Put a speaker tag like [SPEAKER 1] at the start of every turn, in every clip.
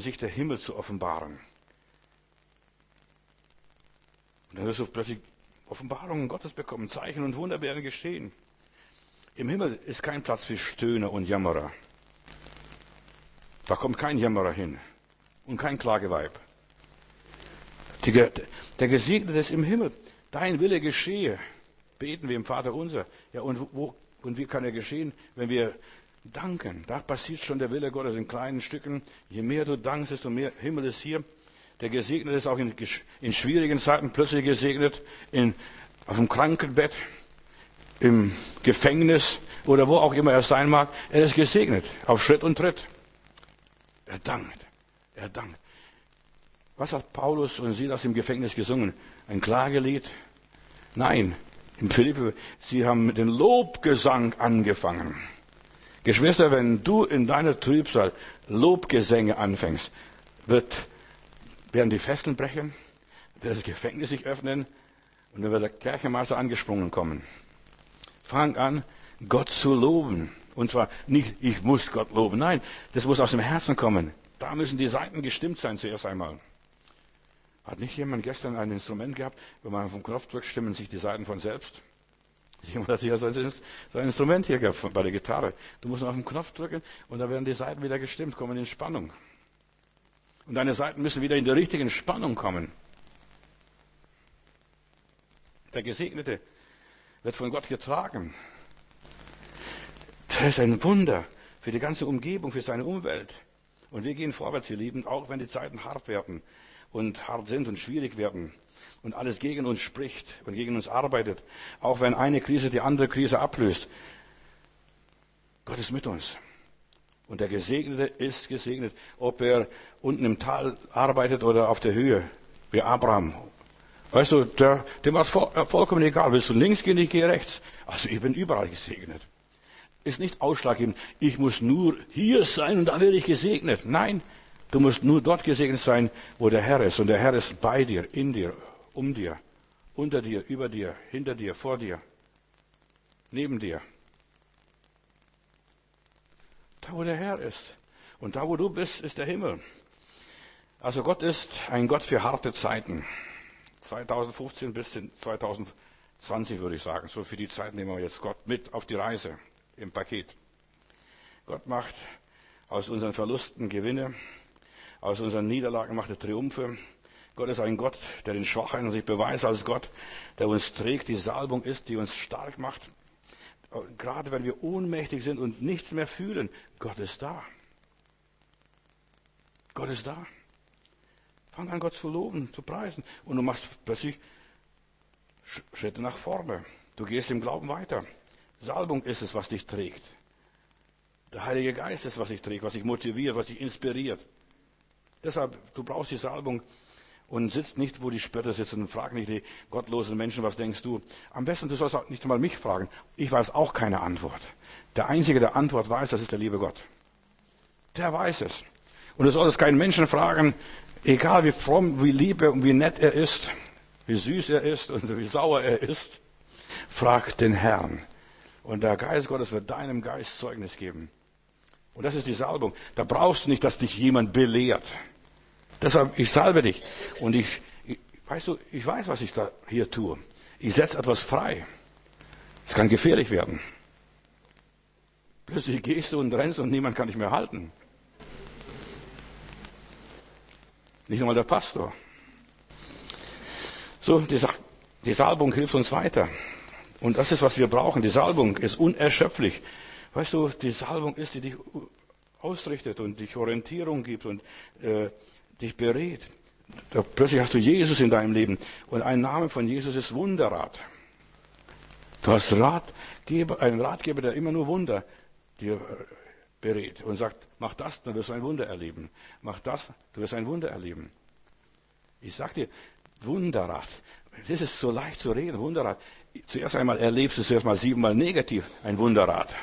[SPEAKER 1] sich der Himmel zu offenbaren. Und dann wirst du plötzlich Offenbarungen Gottes bekommen, Zeichen und Wunder werden geschehen. Im Himmel ist kein Platz für Stöhner und Jammerer. Da kommt kein Jammerer hin und kein Klageweib. Der Gesegnete ist im Himmel. Dein Wille geschehe. Beten wir im Vater unser. Ja, und wie kann er geschehen, wenn wir danken? Da passiert schon der Wille Gottes in kleinen Stücken. Je mehr du dankst, desto mehr Himmel ist hier. Der Gesegnete ist auch in schwierigen Zeiten plötzlich gesegnet, auf dem Krankenbett, im Gefängnis oder wo auch immer er sein mag. Er ist gesegnet, auf Schritt und Tritt. Er dankt. Was hat Paulus und Silas im Gefängnis gesungen? Ein Klagelied? Nein, im Philipper, sie haben mit dem Lobgesang angefangen. Geschwister, wenn du in deiner Trübsal Lobgesänge anfängst, werden die Fesseln brechen, wird das Gefängnis sich öffnen und dann wird der Kirchenmeister angesprungen kommen. Fang an, Gott zu loben. Und zwar nicht, ich muss Gott loben. Nein, das muss aus dem Herzen kommen. Da müssen die Saiten gestimmt sein zuerst einmal. Hat nicht jemand gestern ein Instrument gehabt, wenn man auf den Knopf drückt, stimmen sich die Saiten von selbst? Jemand hat hier so ein Instrument hier gehabt bei der Gitarre. Du musst auf den Knopf drücken und da werden die Saiten wieder gestimmt, kommen in Spannung. Und deine Saiten müssen wieder in die richtige Spannung kommen. Der Gesegnete wird von Gott getragen. Das ist ein Wunder für die ganze Umgebung, für seine Umwelt. Und wir gehen vorwärts, wir lieben, auch wenn die Zeiten hart werden und hart sind und schwierig werden und alles gegen uns spricht und gegen uns arbeitet, auch wenn eine Krise die andere Krise ablöst. Gott ist mit uns. Und der Gesegnete ist gesegnet, ob er unten im Tal arbeitet oder auf der Höhe, wie Abraham. Weißt du, dem war es vollkommen egal. Willst du links gehen, ich gehe rechts. Also ich bin überall gesegnet. Ist nicht ausschlaggebend, ich muss nur hier sein und da werde ich gesegnet. Nein, du musst nur dort gesegnet sein, wo der Herr ist. Und der Herr ist bei dir, in dir, um dir, unter dir, über dir, hinter dir, vor dir, neben dir. Da, wo der Herr ist. Und da, wo du bist, ist der Himmel. Also Gott ist ein Gott für harte Zeiten. 2015 bis 2020 würde ich sagen. So für die Zeit nehmen wir jetzt Gott mit auf die Reise im Paket. Gott macht aus unseren Verlusten Gewinne, aus unseren Niederlagen macht er Triumphe. Gott ist ein Gott, der den Schwachen sich beweist als Gott, der uns trägt, die Salbung ist, die uns stark macht. Gerade wenn wir ohnmächtig sind und nichts mehr fühlen, Gott ist da. Gott ist da. Fang an, Gott zu loben, zu preisen. Und du machst plötzlich Schritte nach vorne. Du gehst im Glauben weiter. Salbung ist es, was dich trägt. Der Heilige Geist ist, was dich trägt, was dich motiviert, was dich inspiriert. Deshalb, du brauchst die Salbung und sitzt nicht, wo die Spötter sitzen und frag nicht die gottlosen Menschen, was denkst du? Am besten, du sollst auch nicht einmal mich fragen. Ich weiß auch keine Antwort. Der Einzige, der Antwort weiß, das ist der liebe Gott. Der weiß es. Und du solltest keinen Menschen fragen, egal wie fromm, wie lieb und wie nett er ist, wie süß er ist und wie sauer er ist. Frag den Herrn. Und der Geist Gottes wird deinem Geist Zeugnis geben. Und das ist die Salbung. Da brauchst du nicht, dass dich jemand belehrt. Deshalb, ich salbe dich. Und ich weiß, was ich da hier tue. Ich setze etwas frei. Es kann gefährlich werden. Plötzlich gehst du und rennst und niemand kann dich mehr halten. Nicht einmal der Pastor. So, die Salbung hilft uns weiter. Und das ist, was wir brauchen. Die Salbung ist unerschöpflich. Weißt du, die Salbung ist, die dich ausrichtet und dich Orientierung gibt und dich berät. Plötzlich hast du Jesus in deinem Leben. Und ein Name von Jesus ist Wunderrat. Du hast einen Ratgeber, der immer nur Wunder dir berät und sagt, mach das, dann wirst du ein Wunder erleben. Mach das, du wirst ein Wunder erleben. Ich sag dir, Wunderrat. Das ist so leicht zu reden, Wunderrat. Zuerst einmal erlebst du es erst mal 7-mal negativ, ein Wunderrat.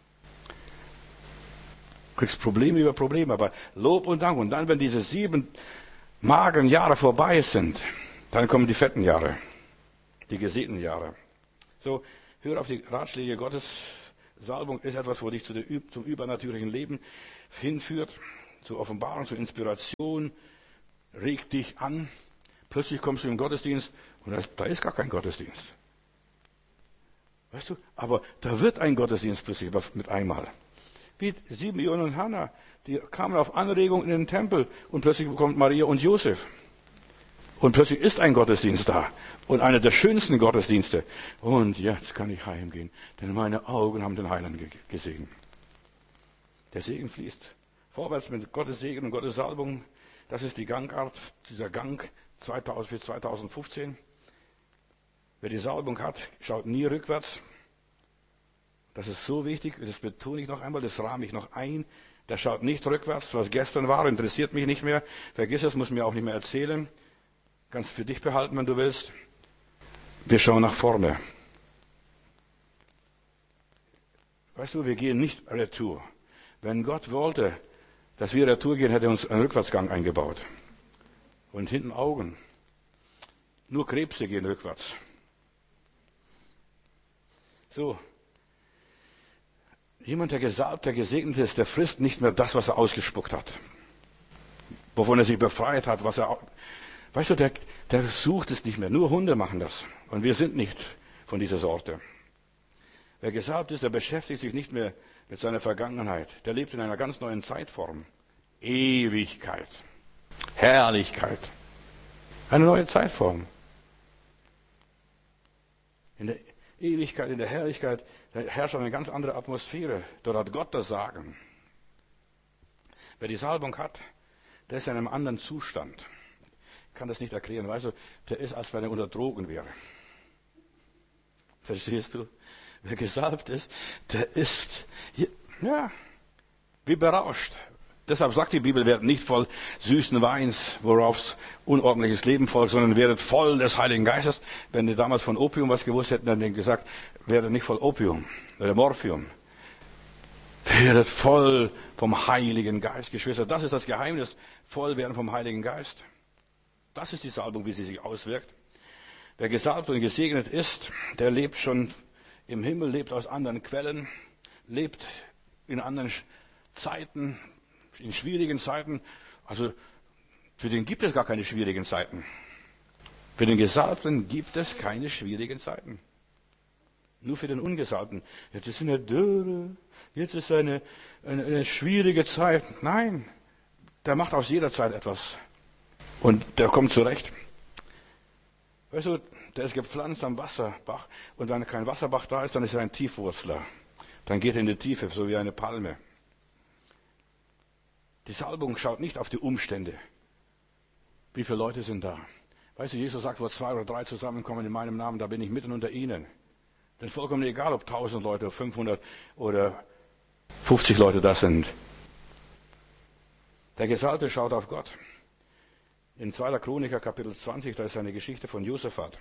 [SPEAKER 1] Du kriegst Probleme über Probleme, aber Lob und Dank. Und dann, wenn diese 7 mageren Jahre vorbei sind, dann kommen die fetten Jahre, die gesegneten Jahre. So, hör auf die Ratschläge Gottes. Salbung ist etwas, wo dich zum übernatürlichen Leben hinführt. zur Offenbarung, zur Inspiration, regt dich an. Plötzlich kommst du in den Gottesdienst und da ist gar kein Gottesdienst. Weißt du, aber da wird ein Gottesdienst plötzlich mit einmal. Wie Simeon und Hannah, die kamen auf Anregung in den Tempel und plötzlich kommt Maria und Josef. Und plötzlich ist ein Gottesdienst da. Und einer der schönsten Gottesdienste. Und jetzt kann ich heimgehen, denn meine Augen haben den Heiland gesehen. Der Segen fließt vorwärts mit Gottes Segen und Gottes Salbung. Das ist die Gangart, dieser Gang für 2015. Wer die Salbung hat, schaut nie rückwärts. Das ist so wichtig, das betone ich noch einmal, das rahme ich noch ein. Der schaut nicht rückwärts, was gestern war, interessiert mich nicht mehr. Vergiss es, muss mir auch nicht mehr erzählen. Kannst für dich behalten, wenn du willst. Wir schauen nach vorne. Weißt du, wir gehen nicht retour. Wenn Gott wollte, dass wir retour gehen, hätte er uns einen Rückwärtsgang eingebaut. Und hinten Augen. Nur Krebse gehen rückwärts. So. Jemand, der gesalbt, der gesegnet ist, der frisst nicht mehr das, was er ausgespuckt hat. Wovon er sich befreit hat, weißt du, der sucht es nicht mehr. Nur Hunde machen das. Und wir sind nicht von dieser Sorte. Wer gesalbt ist, der beschäftigt sich nicht mehr mit seiner Vergangenheit. Der lebt in einer ganz neuen Zeitform. Ewigkeit. Herrlichkeit. Eine neue Zeitform. In der Ewigkeit, in der Herrlichkeit, da herrscht eine ganz andere Atmosphäre. Dort hat Gott das Sagen. Wer die Salbung hat, der ist in einem anderen Zustand. Ich kann das nicht erklären. Weißt du, der ist, als wenn er unter Drogen wäre. Verstehst du? Wer gesalbt ist, der ist, ja, wie berauscht. Deshalb sagt die Bibel, werdet nicht voll süßen Weins, worauf unordentliches Leben folgt, sondern werdet voll des Heiligen Geistes. Wenn die damals von Opium was gewusst hätten, dann hätten die gesagt, werdet nicht voll Opium oder Morphium. Werdet voll vom Heiligen Geist, Geschwister. Das ist das Geheimnis, voll werden vom Heiligen Geist. Das ist die Salbung, wie sie sich auswirkt. Wer gesalbt und gesegnet ist, der lebt schon im Himmel, lebt aus anderen Quellen, lebt in anderen Zeiten, in schwierigen Zeiten. Also für den gibt es gar keine schwierigen Zeiten. Für den Gesalbten gibt es keine schwierigen Zeiten. Nur für den Ungesalbten. Jetzt ist eine Dürre, jetzt ist eine schwierige Zeit. Nein, der macht aus jeder Zeit etwas. Und der kommt zurecht. Weißt du, der ist gepflanzt am Wasserbach. Und wenn kein Wasserbach da ist, dann ist er ein Tiefwurzler. Dann geht er in die Tiefe, so wie eine Palme. Die Salbung schaut nicht auf die Umstände. Wie viele Leute sind da? Weißt du, Jesus sagt, wo 2 oder 3 zusammenkommen in meinem Namen, da bin ich mitten unter ihnen. Das ist vollkommen egal, ob 1000 Leute, 500 oder 50 Leute da sind. Der Gesalbte schaut auf Gott. In 2. Chroniker, Kapitel 20, da ist eine Geschichte von Josaphat.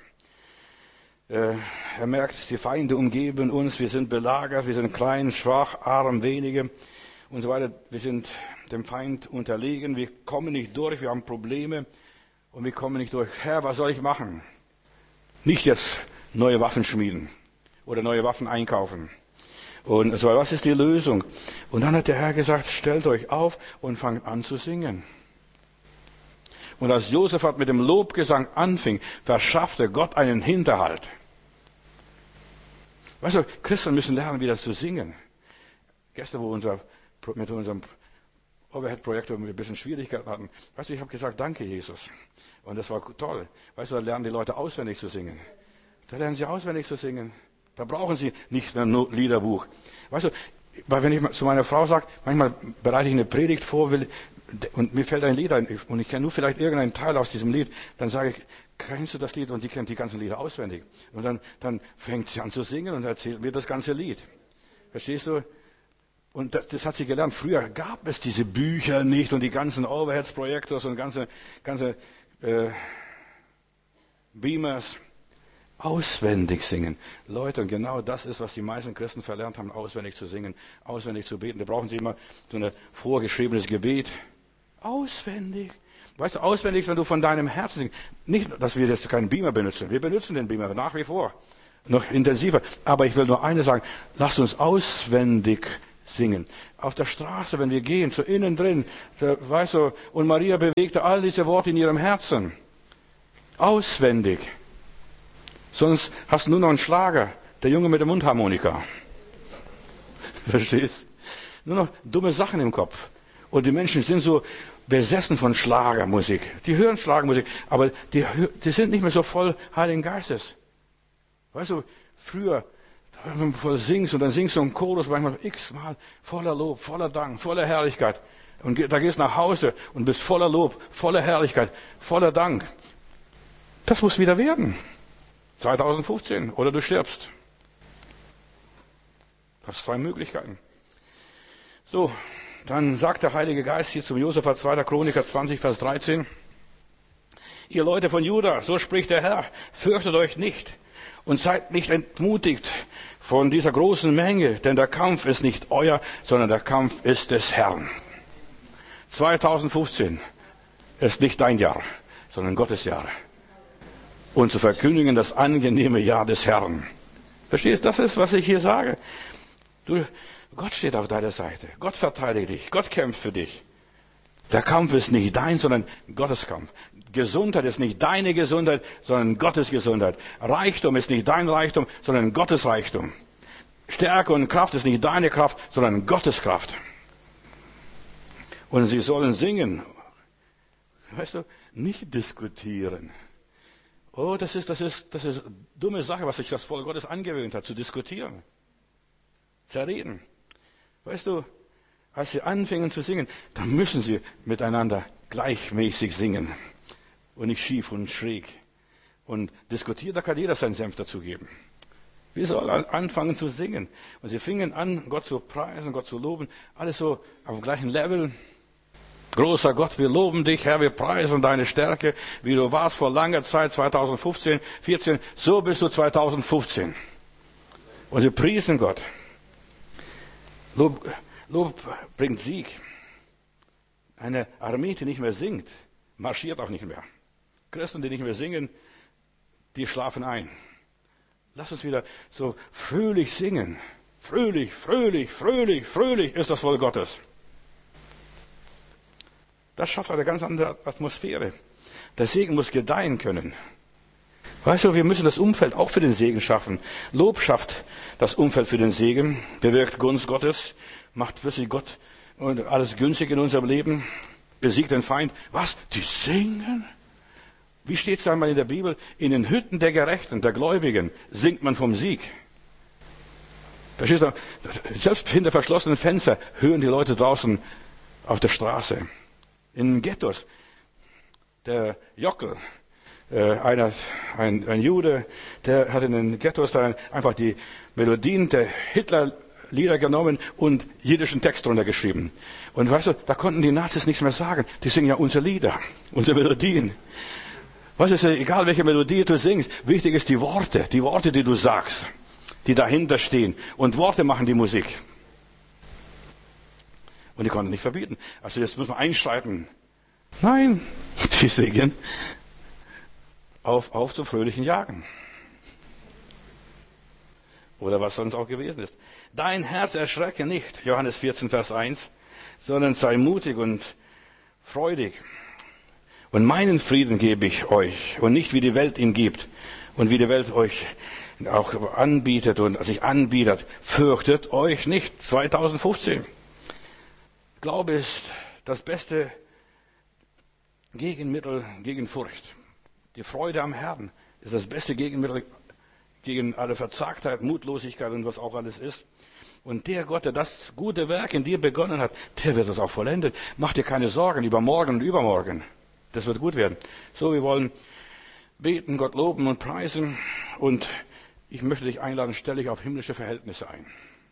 [SPEAKER 1] Er merkt, die Feinde umgeben uns, wir sind belagert, wir sind klein, schwach, arm, wenige und so weiter. Wir sind dem Feind unterlegen, wir kommen nicht durch, wir haben Probleme und wir kommen nicht durch. Herr, was soll ich machen? Nicht jetzt neue Waffen schmieden oder neue Waffen einkaufen. Und so, was ist die Lösung? Und dann hat der Herr gesagt, stellt euch auf und fangt an zu singen. Und als Josaphat mit dem Lobgesang anfing, verschaffte Gott einen Hinterhalt. Weißt du, Christen müssen lernen, wieder zu singen. Gestern, wo mit unserem Overhead-Projektor ein bisschen Schwierigkeiten hatten, weißt du, ich habe gesagt, danke Jesus. Und das war toll. Weißt du, da lernen die Leute auswendig zu singen. Da lernen sie auswendig zu singen. Da brauchen sie nicht ein Liederbuch. Weißt du, weil wenn ich zu meiner Frau sage, manchmal bereite ich eine Predigt vor, und mir fällt ein Lied ein, und ich kenne nur vielleicht irgendeinen Teil aus diesem Lied, dann sage ich, kennst du das Lied? Und die kennt die ganzen Lieder auswendig. Und dann fängt sie an zu singen und erzählt mir das ganze Lied. Verstehst du? Und das hat sie gelernt. Früher gab es diese Bücher nicht und die ganzen Overheads-Projektors und ganze Beamers. Auswendig singen. Leute, und genau das ist, was die meisten Christen verlernt haben, auswendig zu singen, auswendig zu beten. Da brauchen sie immer so ein vorgeschriebenes Gebet. Auswendig. Weißt du, auswendig ist, wenn du von deinem Herzen singst. Nicht, dass wir jetzt keinen Beamer benutzen. Wir benutzen den Beamer nach wie vor. Noch intensiver. Aber ich will nur eines sagen. Lasst uns auswendig singen. Auf der Straße, wenn wir gehen, so innen drin, da, weißt du, und Maria bewegte all diese Worte in ihrem Herzen. Auswendig. Sonst hast du nur noch einen Schlager, der Junge mit der Mundharmonika. Verstehst? Nur noch dumme Sachen im Kopf. Und die Menschen sind so besessen von Schlagermusik. Die hören Schlagermusik, aber die sind nicht mehr so voll Heiligen Geistes. Weißt du, früher, wenn du voll singst und dann singst du einen Chorus manchmal x-mal voller Lob, voller Dank, voller Herrlichkeit. Und da gehst du nach Hause und bist voller Lob, voller Herrlichkeit, voller Dank. Das muss wieder werden. 2015 oder du stirbst. Du hast 2 Möglichkeiten. So, dann sagt der Heilige Geist hier zum Josaphat, 2. Chroniker 20, Vers 13. Ihr Leute von Juda, so spricht der Herr, fürchtet euch nicht und seid nicht entmutigt von dieser großen Menge, denn der Kampf ist nicht euer, sondern der Kampf ist des Herrn. 2015 ist nicht dein Jahr, sondern Gottes Jahr. Und zu verkündigen das angenehme Jahr des Herrn. Verstehst du, das ist, was ich hier sage. Gott steht auf deiner Seite. Gott verteidigt dich. Gott kämpft für dich. Der Kampf ist nicht dein, sondern Gottes Kampf. Gesundheit ist nicht deine Gesundheit, sondern Gottes Gesundheit. Reichtum ist nicht dein Reichtum, sondern Gottes Reichtum. Stärke und Kraft ist nicht deine Kraft, sondern Gottes Kraft. Und sie sollen singen. Weißt du, nicht diskutieren. Oh, das ist eine dumme Sache, was sich das Volk Gottes angewöhnt hat, zu diskutieren. Zerreden. Weißt du, als sie anfingen zu singen, dann müssen sie miteinander gleichmäßig singen. Und nicht schief und schräg. Und diskutieren, da kann jeder seinen Senf dazugeben. Wir sollen anfangen zu singen. Und sie fingen an, Gott zu preisen, Gott zu loben. Alles so auf dem gleichen Level. Großer Gott, wir loben dich, Herr, wir preisen deine Stärke, wie du warst vor langer Zeit, 2015, 14, so bist du 2015. Und sie priesen Gott. Lob bringt Sieg. Eine Armee, die nicht mehr singt, marschiert auch nicht mehr. Christen, die nicht mehr singen, die schlafen ein. Lass uns wieder so fröhlich singen. Fröhlich, fröhlich, fröhlich, fröhlich ist das Volk Gottes. Das schafft eine ganz andere Atmosphäre. Der Segen muss gedeihen können. Weißt du, wir müssen das Umfeld auch für den Segen schaffen. Lob schafft das Umfeld für den Segen, bewirkt Gunst Gottes, macht plötzlich Gott und alles günstig in unserem Leben, besiegt den Feind. Was? Die singen? Wie steht es einmal in der Bibel? In den Hütten der Gerechten, der Gläubigen, singt man vom Sieg. Verstehst du? Selbst hinter verschlossenen Fenstern hören die Leute draußen auf der Straße. In Ghettos, der Jockel, ein Jude, der hat in den Ghettos dann einfach die Melodien der Hitler-Lieder genommen und jiddischen Text drunter geschrieben. Und weißt du, da konnten die Nazis nichts mehr sagen. Die singen ja unsere Lieder, unsere Melodien. Was ist egal, welche Melodie du singst, wichtig ist die Worte, die du sagst, die dahinter stehen. Und Worte machen die Musik. Und die konnten nicht verbieten. Also jetzt muss man einschreiten. Nein, die singen auf zum fröhlichen Jagen. Oder was sonst auch gewesen ist. Dein Herz erschrecke nicht, Johannes 14, Vers 1, sondern sei mutig und freudig. Und meinen Frieden gebe ich euch und nicht wie die Welt ihn gibt und wie die Welt euch auch anbietet und sich anbietet. Fürchtet euch nicht. 2015. Glaube ist das beste Gegenmittel gegen Furcht. Die Freude am Herrn ist das beste Gegenmittel gegen alle Verzagtheit, Mutlosigkeit und was auch alles ist. Und der Gott, der das gute Werk in dir begonnen hat, der wird es auch vollendet. Mach dir keine Sorgen über morgen und übermorgen. Das wird gut werden. So, wir wollen beten, Gott loben und preisen. Und ich möchte dich einladen, stelle dich auf himmlische Verhältnisse ein.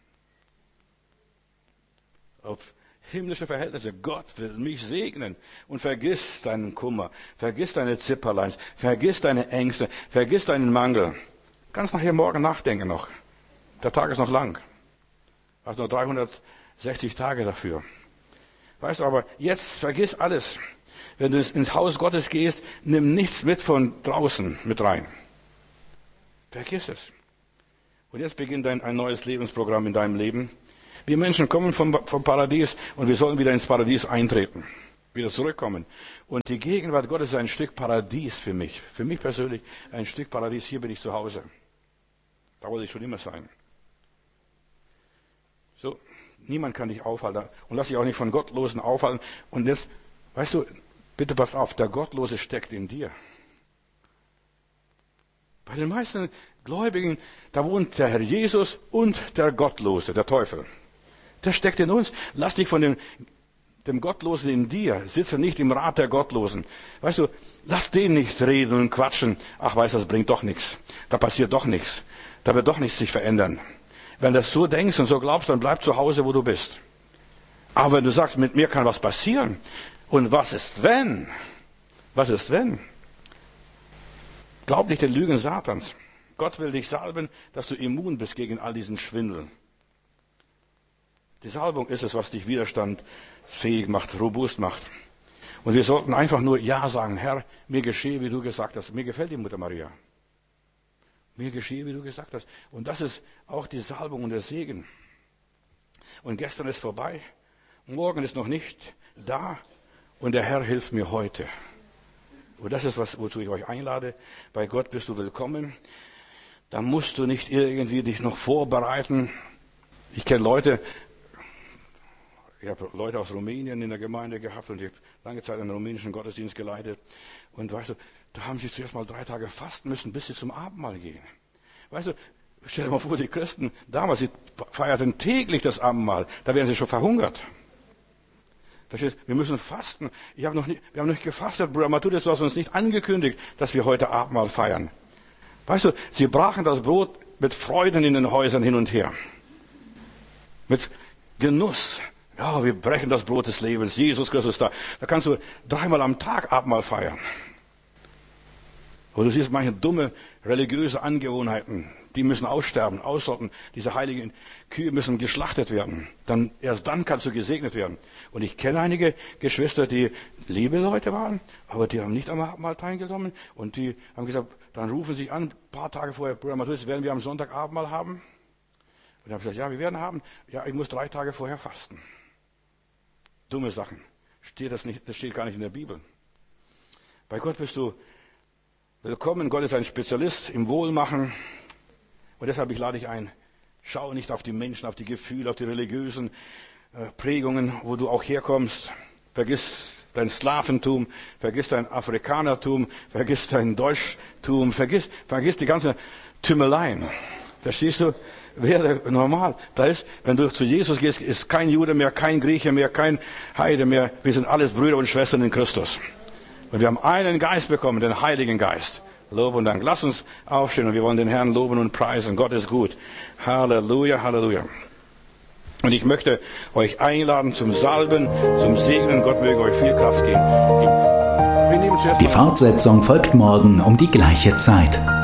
[SPEAKER 1] Auf himmlische Verhältnisse. Gott will mich segnen. Und vergiss deinen Kummer. Vergiss deine Zipperleins. Vergiss deine Ängste. Vergiss deinen Mangel. Kannst nachher morgen nachdenken noch. Der Tag ist noch lang. Du hast nur 360 Tage dafür. Weißt du, aber jetzt vergiss alles. Wenn du ins Haus Gottes gehst, nimm nichts mit von draußen mit rein. Vergiss es. Und jetzt beginnt ein neues Lebensprogramm in deinem Leben. Wir Menschen kommen vom Paradies und wir sollen wieder ins Paradies eintreten. Wieder zurückkommen. Und die Gegenwart Gottes ist ein Stück Paradies für mich. Für mich persönlich ein Stück Paradies. Hier bin ich zu Hause. Da wollte ich schon immer sein. So, niemand kann dich aufhalten. Und lass dich auch nicht von Gottlosen aufhalten. Und jetzt, weißt du, bitte pass auf, der Gottlose steckt in dir. Bei den meisten Gläubigen, da wohnt der Herr Jesus und der Gottlose, der Teufel. Der steckt in uns. Lass dich von dem Gottlosen in dir, sitze nicht im Rat der Gottlosen. Weißt du, lass den nicht reden und quatschen. Ach, weißt du, das bringt doch nichts. Da passiert doch nichts. Da wird doch nichts sich verändern. Wenn du das so denkst und so glaubst, dann bleib zu Hause, wo du bist. Aber wenn du sagst, mit mir kann was passieren. Und was ist wenn? Was ist wenn? Glaub nicht den Lügen Satans. Gott will dich salben, dass du immun bist gegen all diesen Schwindel. Die Salbung ist es, was dich widerstandsfähig macht, robust macht. Und wir sollten einfach nur Ja sagen. Herr, mir geschehe, wie du gesagt hast. Mir gefällt die Mutter Maria. Mir geschehe, wie du gesagt hast. Und das ist auch die Salbung und der Segen. Und gestern ist vorbei. Morgen ist noch nicht da. Und der Herr hilft mir heute. Und das ist was, wozu ich euch einlade. Bei Gott bist du willkommen. Da musst du nicht irgendwie dich noch vorbereiten. Ich kenne Leute, ich habe Leute aus Rumänien in der Gemeinde gehabt und ich habe lange Zeit einen rumänischen Gottesdienst geleitet. Und weißt du, da haben sie zuerst mal 3 Tage fasten müssen, bis sie zum Abendmahl gehen. Weißt du, stell dir mal vor, die Christen damals, sie feierten täglich das Abendmahl. Da wären sie schon verhungert. Verstehst? Wir müssen fasten. Wir haben noch nicht gefastet, Bruder Matthäus, du hast uns nicht angekündigt, dass wir heute Abendmahl feiern. Weißt du, sie brachen das Brot mit Freuden in den Häusern hin und her. Mit Genuss. Ja, wir brechen das Brot des Lebens. Jesus Christus da. Da kannst du 3-mal am Tag Abendmahl feiern. Und du siehst manche dumme religiöse Angewohnheiten, die müssen aussterben, ausrotten. Diese heiligen Kühe müssen geschlachtet werden. Erst dann kannst du gesegnet werden. Und ich kenne einige Geschwister, die liebe Leute waren, aber die haben nicht am Abendmahl teilgenommen. Und die haben gesagt, dann rufen sie an, ein paar Tage vorher, Bruder Matthäus, werden wir am Sonntag Abendmahl haben? Und ich habe gesagt, ja, wir werden haben. Ja, ich muss 3 Tage vorher fasten. Dumme Sachen. Das steht gar nicht in der Bibel. Bei Gott bist du willkommen. Gott ist ein Spezialist im Wohlmachen. Und deshalb lade ich ein, schau nicht auf die Menschen, auf die Gefühle, auf die religiösen Prägungen, wo du auch herkommst. Vergiss dein Slaventum, vergiss dein Afrikanertum, vergiss dein Deutschtum, vergiss die ganze Tümmeleien. Verstehst du? Werde normal. Da ist, wenn du zu Jesus gehst, ist kein Jude mehr, kein Grieche mehr, kein Heide mehr. Wir sind alles Brüder und Schwestern in Christus. Und wir haben einen Geist bekommen, den Heiligen Geist. Lob und Dank. Lass uns aufstehen und wir wollen den Herrn loben und preisen. Gott ist gut. Halleluja, Halleluja. Und ich möchte euch einladen zum Salben, zum Segnen. Gott möge euch viel Kraft geben.
[SPEAKER 2] Die Fortsetzung folgt morgen um die gleiche Zeit.